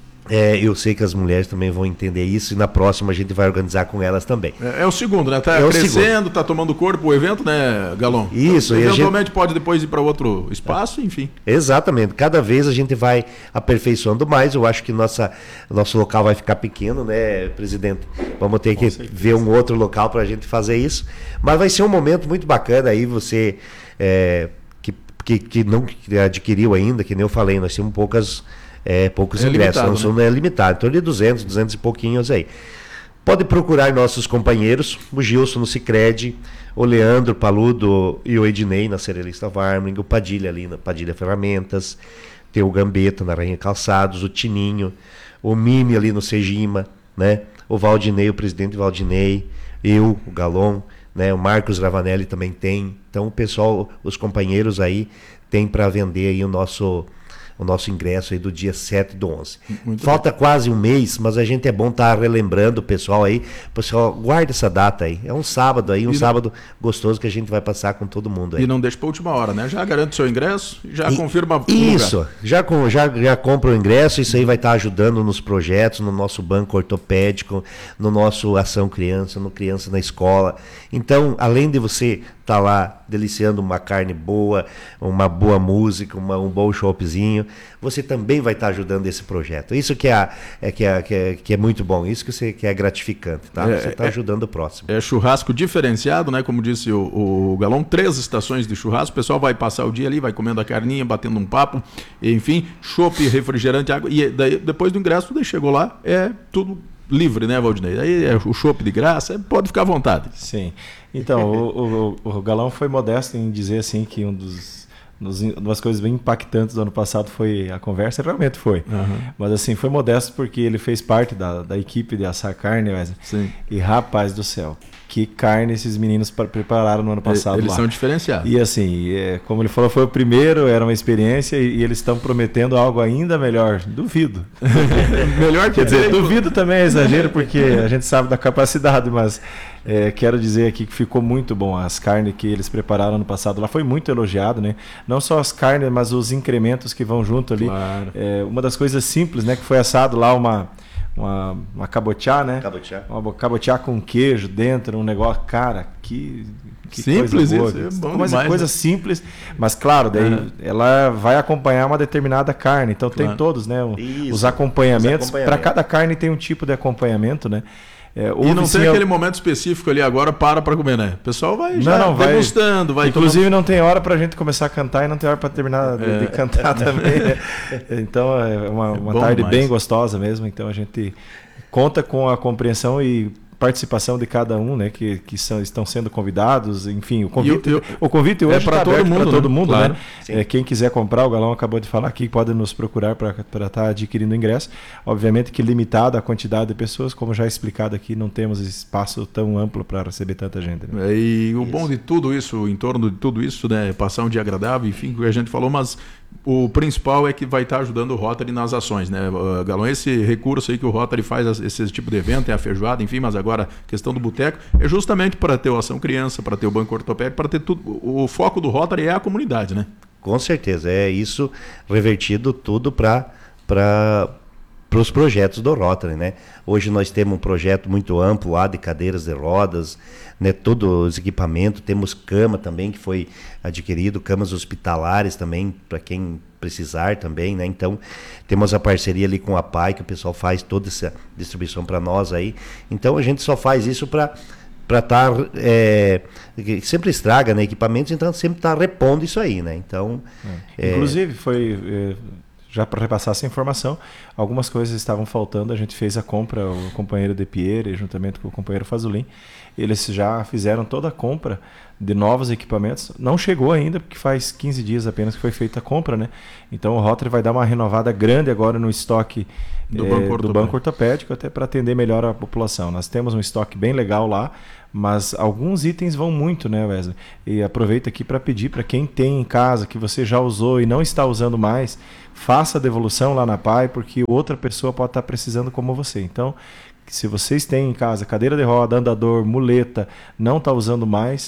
é, eu sei que as mulheres também vão entender isso e na próxima a gente vai organizar com elas também. É, é o segundo, né? Tá é crescendo, tá tomando corpo o evento, né, Galon? Isso. Então, eventualmente gente... pode depois ir para outro espaço, enfim. Exatamente. Cada vez a gente vai aperfeiçoando mais. Eu acho que nossa, nosso local vai ficar pequeno, né, presidente? Vamos ter que ver um outro local para a gente fazer isso. Mas vai ser um momento muito bacana aí, você é, que, que, que não adquiriu ainda, que nem eu falei, nós temos poucas... É, poucos é ingressos, limitado, não, né? não é limitado, então de duzentos, duzentos e pouquinhos aí. Pode procurar nossos companheiros, o Gilson no Sicredi, o Leandro Paludo e o Ednei na Cerealista Warming, o Padilha ali na Padilha Ferramentas, tem o Gambetta na Rainha Calçados, o Tininho, o Mimi ali no Sejima, né? O Valdinei, o presidente Valdinei, eu, o Galon, né? O Marcos Ravanelli também tem. Então o pessoal, os companheiros aí tem para vender aí o nosso o nosso ingresso aí do dia sete do onze. Muito Falta bem. Quase um mês, mas a gente é bom estar tá relembrando o pessoal aí. Pessoal, guarda essa data aí. É um sábado aí, um e sábado não... gostoso que a gente vai passar com todo mundo aí. E não deixa para última hora, né? Já garante o seu ingresso e já e, confirma o Isso, lugar. já, com, já, já compra o ingresso, isso aí vai estar tá ajudando nos projetos, no nosso banco ortopédico, no nosso Ação Criança, no Criança na Escola. Então, além de você estar tá lá deliciando uma carne boa, uma boa música, uma, um bom showzinho, você também vai estar tá ajudando esse projeto. Isso que é, é, que, é, que, é, que é muito bom, isso que, você, que é gratificante, tá? É, você está é, ajudando o próximo. É churrasco diferenciado, né? Como disse o, o Galão, três estações de churrasco, o pessoal vai passar o dia ali, vai comendo a carninha, batendo um papo, enfim, chopp, refrigerante, água, e daí, depois do ingresso, daí chegou lá, é tudo livre, né, Valdinei? Aí é o chopp de graça, pode ficar à vontade. Sim. Então, o, o, o Galão foi modesto em dizer assim que um dos, dos, uma das coisas bem impactantes do ano passado foi a conversa, realmente foi. Uhum. Mas assim, foi modesto porque ele fez parte da, da equipe de assar carne, Wesley. Sim. E rapaz do céu, que carne esses meninos prepararam no ano passado. Eles lá. são diferenciados. E assim, é, como ele falou, foi o primeiro, era uma experiência e, e eles estão prometendo algo ainda melhor. Duvido. Melhor que Quer dizer, duvido também é exagero, porque a gente sabe da capacidade, mas é, quero dizer aqui que ficou muito bom. As carnes que eles prepararam no passado lá foi muito elogiado, né? Não só as carnes, mas os incrementos que vão junto ali. Claro. É, uma das coisas simples, né, que foi assado lá uma... Uma, uma cabotiá, né? Cabotiá. Uma cabotiá com queijo dentro, um negócio, cara, que, que simples coisa boa. Isso, é bom mas demais, é coisa né? simples, mas claro, daí uhum. ela vai acompanhar uma determinada carne, então claro. tem todos, né? O, Isso, os acompanhamentos, acompanhamentos. para cada carne tem um tipo de acompanhamento, né? É, e não tem aquele momento específico ali agora para para comer, né? O pessoal vai já não, não, degustando, vai, vai inclusive tomando... não tem hora para a gente começar a cantar e não tem hora para terminar de, é. de cantar também. Né? Então é uma, uma é tarde demais. Bem gostosa mesmo, então a gente conta com a compreensão e participação de cada um, né, que, que são, estão sendo convidados, enfim, o convite, eu, eu, o convite hoje é para todo mundo, para todo mundo, né? Claro. Né? É, quem quiser comprar, o Galão acabou de falar aqui, pode nos procurar para estar tá adquirindo ingresso. Obviamente que limitado a quantidade de pessoas, como já explicado aqui, não temos espaço tão amplo para receber tanta gente. Né? É, e o isso. bom de tudo isso, em torno de tudo isso, né, passar um dia agradável, enfim, que a gente falou, mas o principal é que vai estar ajudando o Rotary nas ações, né, Galão? Esse recurso aí que o Rotary faz, esse tipo de evento, é a feijoada, enfim, mas agora questão do boteco, é justamente para ter o Ação Criança, para ter o Banco Ortopédico, para ter tudo. O foco do Rotary é a comunidade, né? Com certeza, é isso revertido tudo para para os projetos do Rotary, né? Hoje nós temos um projeto muito amplo lá de cadeiras de rodas, né? Todos os equipamentos, temos cama também que foi adquirido, camas hospitalares também para quem precisar também, né? Então temos a parceria ali com a P A I, que o pessoal faz toda essa distribuição para nós aí. Então a gente só faz isso para para estar tá, é, sempre estraga, né, equipamentos, então sempre está repondo isso aí, né? Então é. É... inclusive foi é... já para repassar essa informação, algumas coisas estavam faltando, a gente fez a compra, o companheiro De Pierre, juntamente com o companheiro Fazulin, eles já fizeram toda a compra de novos equipamentos, não chegou ainda, porque faz quinze dias apenas que foi feita a compra, né? Então o Rotary vai dar uma renovada grande agora no estoque do, é, banco, do banco ortopédico, até para atender melhor a população. Nós temos um estoque bem legal lá, mas alguns itens vão muito, né, Wesley? E aproveito aqui para pedir para quem tem em casa, que você já usou e não está usando mais, faça a devolução lá na P A I, porque outra pessoa pode estar precisando como você. Então, se vocês têm em casa cadeira de roda, andador, muleta, não está usando mais,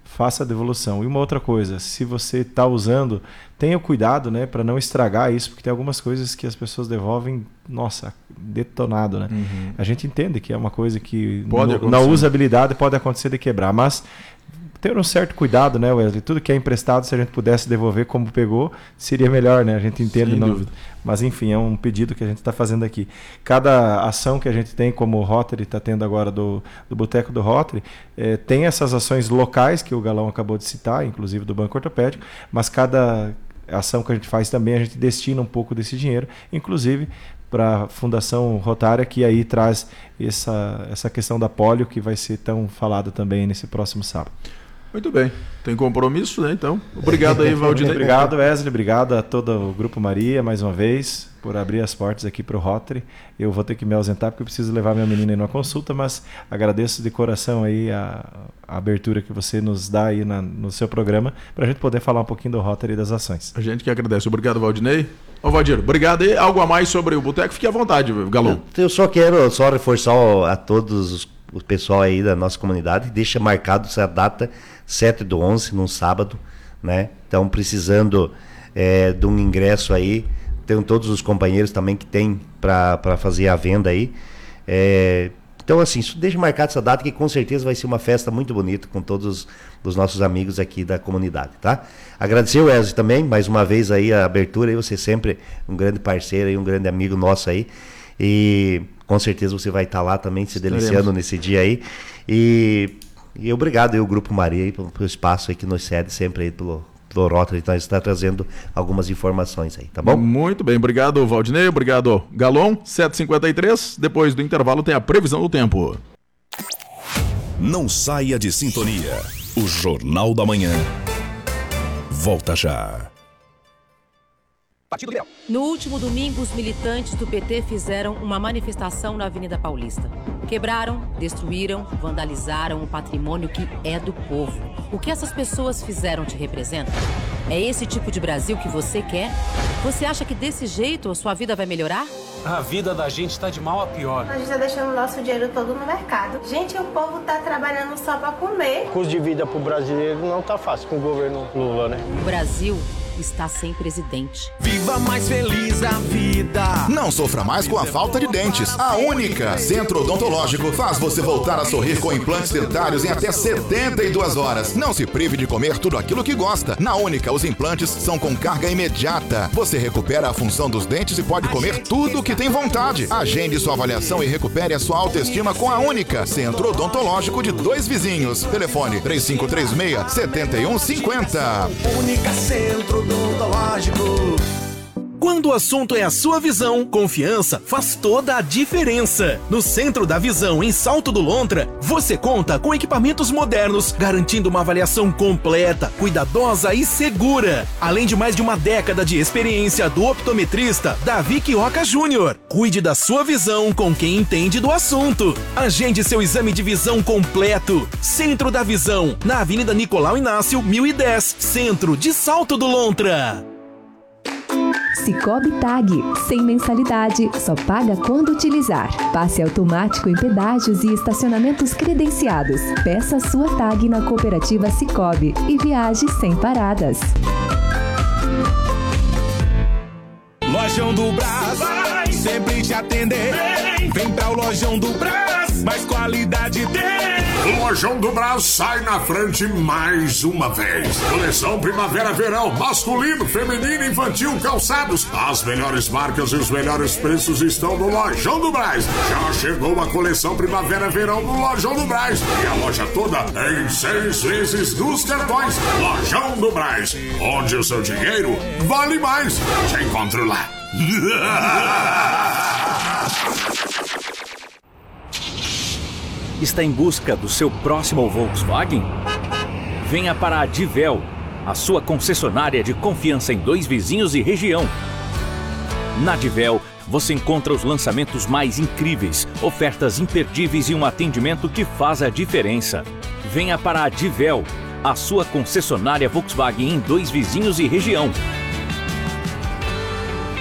faça a devolução. E uma outra coisa, se você está usando, tenha cuidado, né, para não estragar isso, porque tem algumas coisas que as pessoas devolvem, nossa, detonado, né? Uhum. A gente entende que é uma coisa que no, na usabilidade pode acontecer de quebrar, mas ter um certo cuidado, né, Wesley? Tudo que é emprestado, se a gente pudesse devolver como pegou, seria melhor, né? A gente entende. Sem não, dúvida. Mas enfim, é um pedido que a gente está fazendo aqui. Cada ação que a gente tem, como o Rotary está tendo agora do, do Boteco do Rotary, eh, tem essas ações locais que o Galão acabou de citar, inclusive do Banco Ortopédico, mas cada ação que a gente faz também, a gente destina um pouco desse dinheiro, inclusive para a Fundação Rotária, que aí traz essa, essa questão da polio, que vai ser tão falada também nesse próximo sábado. Muito bem. Tem compromisso, né? Então, obrigado aí, Valdinei. Obrigado, Wesley. Obrigado a todo o Grupo Maria, mais uma vez, por abrir as portas aqui para o Rotary. Eu vou ter que me ausentar porque eu preciso levar minha menina aí numa consulta, mas agradeço de coração aí a, a abertura que você nos dá aí na, no seu programa, para a gente poder falar um pouquinho do Rotary e das ações. A gente que agradece. Obrigado, Valdinei. Ô, Valdir, obrigado aí. Algo a mais sobre o Boteco? Fique à vontade, Galão. Eu, eu só quero só reforçar a todos os, o pessoal aí da nossa comunidade, deixa marcado essa data, sete do onze, num sábado, né? Então, precisando é, de um ingresso aí, tem todos os companheiros também que tem para fazer a venda aí. É, então, assim, deixa marcado essa data, que com certeza vai ser uma festa muito bonita com todos os, os nossos amigos aqui da comunidade, tá? Agradecer o Wesley também, mais uma vez aí a abertura, aí você sempre um grande parceiro e um grande amigo nosso aí. E com certeza você vai estar lá também se deliciando nesse dia aí. E, e obrigado aí o Grupo Maria aí pelo, pelo espaço aí que nos cede sempre aí pelo, pelo Rotary, então está trazendo algumas informações aí, tá bom? Muito bem, obrigado Valdinei, obrigado Galon. Sete e cinquenta e três, depois do intervalo tem a previsão do tempo. Não saia de sintonia. O Jornal da Manhã volta já. No último domingo, os militantes do P T fizeram uma manifestação na Avenida Paulista. Quebraram, destruíram, vandalizaram o patrimônio que é do povo. O que essas pessoas fizeram te representa? É esse tipo de Brasil que você quer? Você acha que desse jeito a sua vida vai melhorar? A vida da gente está de mal a pior. A gente está deixando o nosso dinheiro todo no mercado. Gente, o povo está trabalhando só para comer. O custo de vida para o brasileiro não está fácil com o governo Lula, né? O Brasil está sem presidente. Viva mais feliz a vida. Não sofra mais com a falta de dentes. A Única Centro Odontológico faz você voltar a sorrir com implantes dentários em até setenta e duas horas. Não se prive de comer tudo aquilo que gosta. Na Única, os implantes são com carga imediata. Você recupera a função dos dentes e pode comer tudo o que tem vontade. Agende sua avaliação e recupere a sua autoestima com a Única Centro Odontológico de Dois Vizinhos. Telefone três cinco três seis, sete um cinco zero. Única Centro Odontológico. Quando o assunto é a sua visão, confiança faz toda a diferença. No Centro da Visão, em Salto do Lontra, você conta com equipamentos modernos, garantindo uma avaliação completa, cuidadosa e segura. Além de mais de uma década de experiência do optometrista Davi Quioca Júnior. Cuide da sua visão com quem entende do assunto. Agende seu exame de visão completo. Centro da Visão, na Avenida Nicolau Inácio, mil e dez, Centro de Salto do Lontra. Cicobi Tag, sem mensalidade, só paga quando utilizar. Passe automático em pedágios e estacionamentos credenciados. Peça sua tag na cooperativa Cicobi e viaje sem paradas. Lojão do Brás, vai sempre te atender. Vem, vem pra o Lojão do Brás, mais qualidade tem. O Lojão do Brás sai na frente mais uma vez. Coleção Primavera-Verão, masculino, feminino, infantil, calçados. As melhores marcas e os melhores preços estão no Lojão do Brás. Já chegou a coleção Primavera-Verão no Lojão do Brás. E a loja toda em seis vezes dos cartões. Lojão do Brás, onde o seu dinheiro vale mais. Te encontro lá. Está em busca do seu próximo Volkswagen? Venha para a Divel, a sua concessionária de confiança em Dois Vizinhos e região. Na Divel, você encontra os lançamentos mais incríveis, ofertas imperdíveis e um atendimento que faz a diferença. Venha para a Divel, a sua concessionária Volkswagen em Dois Vizinhos e região.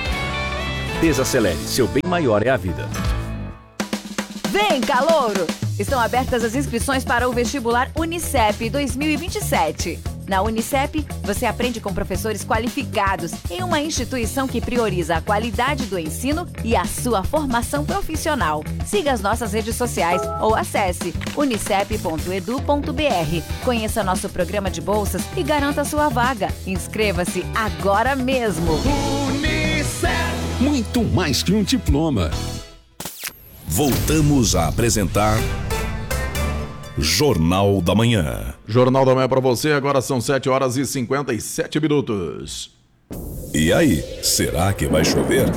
Desacelere, seu bem maior é a vida. Vem, calouro! Estão abertas as inscrições para o vestibular Unicep dois mil e vinte e sete. Na Unicep, você aprende com professores qualificados em uma instituição que prioriza a qualidade do ensino e a sua formação profissional. Siga as nossas redes sociais ou acesse unicep ponto edu ponto br. Conheça nosso programa de bolsas e garanta sua vaga. Inscreva-se agora mesmo. Unicep, muito mais que um diploma. Voltamos a apresentar Jornal da Manhã. Jornal da Manhã para você, agora são sete horas e cinquenta e sete minutos. E aí, será que vai chover?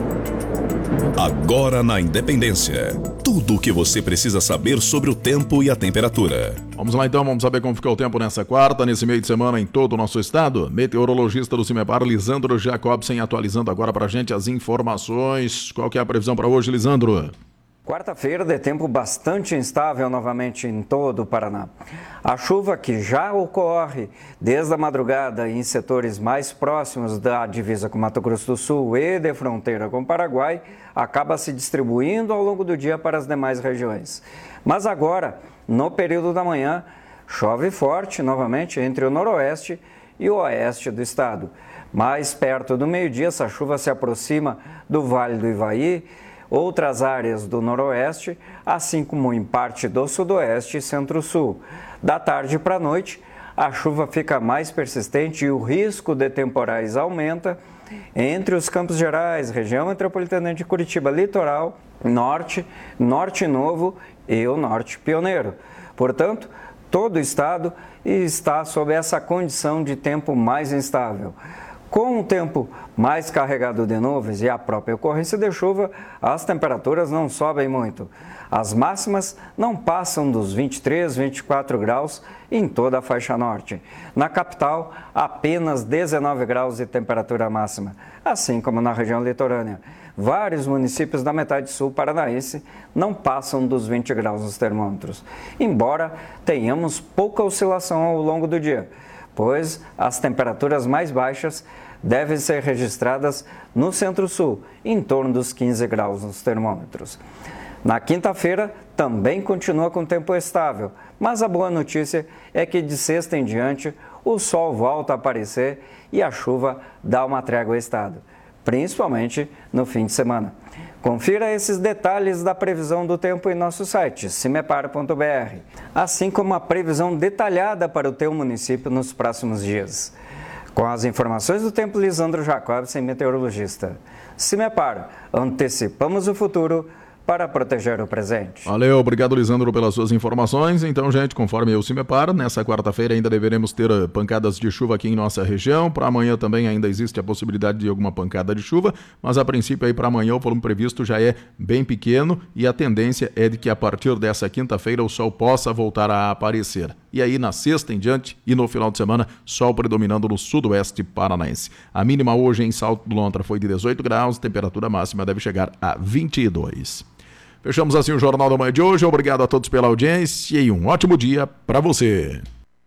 Agora na Independência, tudo o que você precisa saber sobre o tempo e a temperatura. Vamos lá então, vamos saber como ficou o tempo nessa quarta, nesse meio de semana em todo o nosso estado. Meteorologista do CIMEPAR, Lisandro Jacobsen, atualizando agora pra gente as informações. Qual que é a previsão para hoje, Lisandro? Quarta-feira de tempo bastante instável novamente em todo o Paraná. A chuva que já ocorre desde a madrugada em setores mais próximos da divisa com Mato Grosso do Sul e de fronteira com o Paraguai acaba se distribuindo ao longo do dia para as demais regiões. Mas agora, no período da manhã, chove forte novamente entre o noroeste e o oeste do estado. Mais perto do meio-dia, essa chuva se aproxima do Vale do Ivaí, outras áreas do noroeste, assim como em parte do sudoeste e centro-sul. Da tarde para a noite, a chuva fica mais persistente e o risco de temporais aumenta entre os Campos Gerais, região metropolitana de Curitiba, litoral, norte, norte novo e o norte pioneiro. Portanto, todo o estado está sob essa condição de tempo mais instável. Com o tempo mais carregado de nuvens e a própria ocorrência de chuva, as temperaturas não sobem muito. As máximas não passam dos vinte e três, vinte e quatro graus em toda a faixa norte. Na capital, apenas dezenove graus de temperatura máxima, assim como na região litorânea. Vários municípios da metade sul paranaense não passam dos vinte graus nos termômetros, embora tenhamos pouca oscilação ao longo do dia, pois as temperaturas mais baixas devem ser registradas no centro-sul, em torno dos quinze graus nos termômetros. Na quinta-feira, também continua com tempo estável, mas a boa notícia é que de sexta em diante o sol volta a aparecer e a chuva dá uma trégua ao estado, principalmente no fim de semana. Confira esses detalhes da previsão do tempo em nosso site, cimepar ponto br, assim como a previsão detalhada para o teu município nos próximos dias. Com as informações do tempo, Lisandro Jacobsen, meteorologista. Cimepar, antecipamos o futuro para proteger o presente. Valeu, obrigado Lisandro pelas suas informações. Então, gente, conforme o CIMEPAR, nessa quarta-feira ainda deveremos ter pancadas de chuva aqui em nossa região. Para amanhã também ainda existe a possibilidade de alguma pancada de chuva, mas a princípio aí para amanhã o volume previsto já é bem pequeno e a tendência é de que a partir dessa quinta-feira o sol possa voltar a aparecer. E aí na sexta em diante e no final de semana, sol predominando no sudoeste paranaense. A mínima hoje em Salto do Lontra foi de dezoito graus, temperatura máxima deve chegar a vinte e dois. Fechamos assim o Jornal da Manhã de hoje. Obrigado a todos pela audiência e um ótimo dia para você.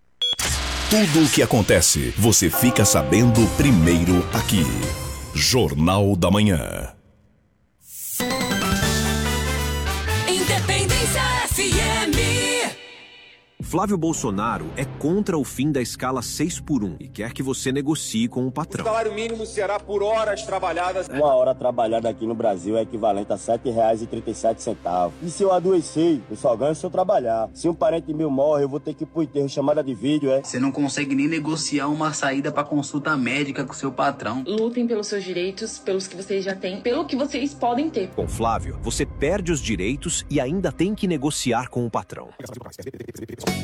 Tudo o que acontece, você fica sabendo primeiro aqui. Jornal da Manhã. Independência F M. Flávio Bolsonaro é contra o fim da escala seis por um e quer que você negocie com o patrão. O salário mínimo será por horas trabalhadas. Uma hora trabalhada aqui no Brasil é equivalente a sete reais e trinta e sete centavos. E se eu adoecer, eu só ganho se eu trabalhar. Se um parente meu morre, eu vou ter que ir pro enterro, chamada de vídeo, é? Você não consegue nem negociar uma saída pra consulta médica com seu patrão. Lutem pelos seus direitos, pelos que vocês já têm, pelo que vocês podem ter. Com Flávio, você perde os direitos e ainda tem que negociar com o patrão.